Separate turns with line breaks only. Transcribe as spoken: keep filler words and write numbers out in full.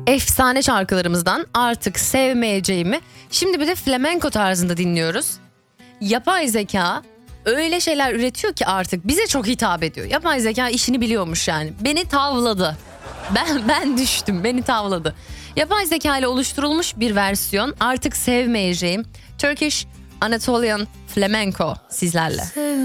efsane şarkılarımızdan Artık Sevmeyeceğimi şimdi bir de flamenko tarzında dinliyoruz. Yapay zeka öyle şeyler üretiyor ki artık bize çok hitap ediyor. Yapay zeka işini biliyormuş yani. Beni tavladı. Ben ben düştüm, beni tavladı. Yapay zeka ile oluşturulmuş bir versiyon Artık Sevmeyeceğim Turkish Anatolian Flamenco sizlerle.